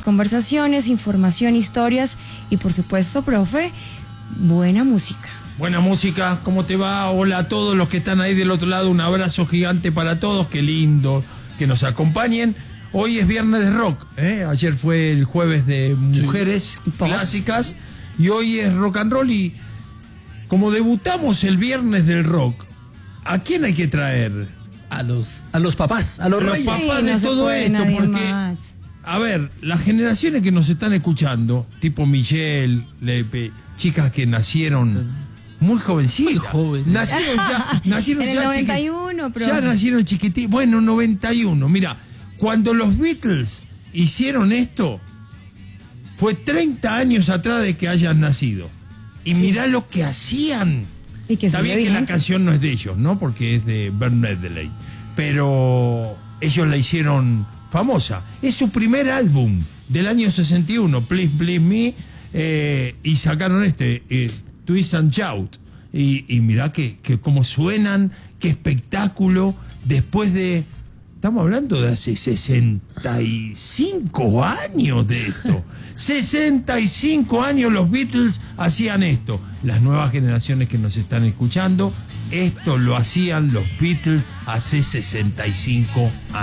conversaciones, información, historias y por supuesto, profe, buena música. Buena música, ¿cómo te va? Hola a todos los que están ahí del otro lado, un abrazo gigante para todos, qué lindo que nos acompañen. Hoy es viernes de rock, ayer fue el jueves de mujeres clásicas y hoy es rock and roll, y como debutamos el viernes del rock, ¿a quién hay que traer? A los papás, a los reyes. Los papás de todo esto, porque, a ver, las generaciones que nos están escuchando, tipo Michelle, Lepe, chicas que nacieron muy jovencitas. Muy jóvenes. Nacieron en el 91, pero... Ya nacieron chiquititos. Bueno, 91. Mira, cuando los Beatles hicieron esto, fue 30 años atrás de que hayan nacido. Y mirá lo que hacían. Y que está bien que la canción no es de ellos, ¿no? Porque es de Bert Medley. Pero ellos la hicieron famosa. Es su primer álbum del año 61, Please Please Me, y sacaron Twist and Shout. Y mirá que cómo suenan, qué espectáculo, después de... Estamos hablando de hace 65 años de esto. 65 años los Beatles hacían esto. Las nuevas generaciones que nos están escuchando, esto lo hacían los Beatles hace 65 años.